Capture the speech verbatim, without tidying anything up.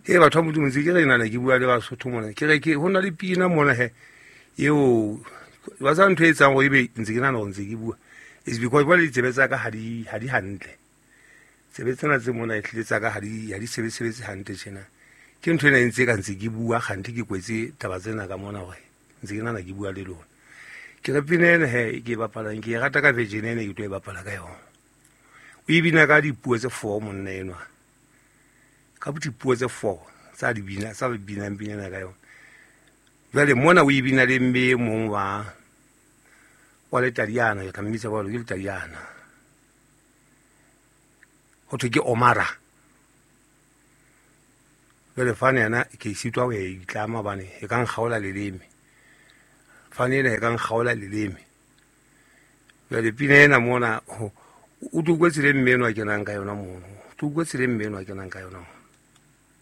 he batho mo dumetse ke re nna ke bua le ba sotho mona ke re ke hona le pina mona he eo ba sa ntho etsang go ibe ntse ke nana go ntse ke bua is because ba le tsebetsa ka ha di ha di hantle sebetsana tse mona e tletsa ka ha di ha di sebetse hantle tjena ke ntho ena ntse ka ntse ke bua gante ke kwetse taba tsena ka mona gore ntse ke nana ke bua le lona ke re pina ena he ke bapalang ke rata ka virgin ena ke tlo e bapala ka yona o ibina ka dipuo tse four monna enwa ka dipuo tse four tsa di bina sa bina bina ka yona jwale mona o ibina le mme mong wa wa l'italiano ke kamitsa ba le l'italiano ho thwe ke Omara jwale fane yana ke sitwa o e itlama bane e kang kgaola leleme fane ena e kang kgaola leleme jwale pina ena mona o tu kwetse le mmeno a kenang ka yona mo tu kwetse le mmeno a kenang ka yona